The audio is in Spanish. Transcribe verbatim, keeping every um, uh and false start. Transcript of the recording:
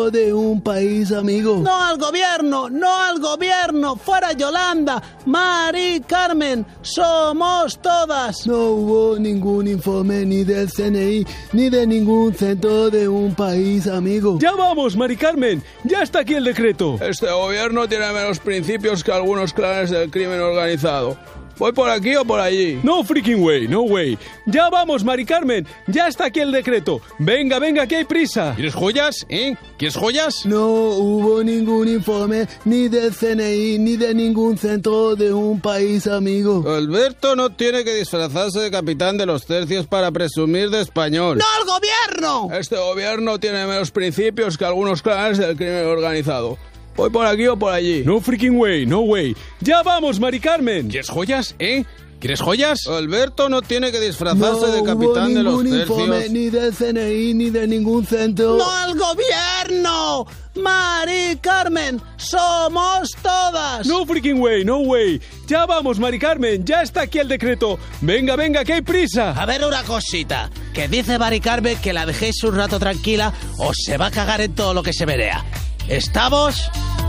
de un país amigo. No al gobierno, no al gobierno, fuera Yolanda, Mari Carmen, somos todas. No hubo ningún informe ni del C N I, ni de ningún centro de un país amigo. Ya vamos, Mari Carmen, ya está aquí el decreto. Este gobierno tiene menos principios que algunos clanes del crimen organizado. ¿Voy por aquí o por allí? No freaking way, no way. Ya vamos, Mari Carmen, ya está aquí el decreto. Venga, venga, que hay prisa. ¿Quieres joyas? ¿Eh? ¿Quieres joyas? No hubo ningún informe ni del C N I, ni de ningún centro de un país amigo. Alberto no tiene que disfrazarse de capitán de los tercios para presumir de español. ¡No al gobierno! Este gobierno tiene menos principios que algunos clanes del crimen organizado. ¿Voy por aquí o por allí? No freaking way, no way. Ya vamos, Mari Carmen. ¿Quieres joyas? ¿Eh? ¿Quieres joyas? Alberto no tiene que disfrazarse no de capitán de los tercios. No hubo ningún informe ni del C N I, ni de ningún centro. ¡No al gobierno! Mari Carmen, somos todas. No freaking way, no way. Ya vamos, Mari Carmen, ya está aquí el decreto. Venga, venga, que hay prisa. A ver una cosita, que dice Mari Carmen que la dejéis un rato tranquila o se va a cagar en todo lo que se verea. ¿Estamos?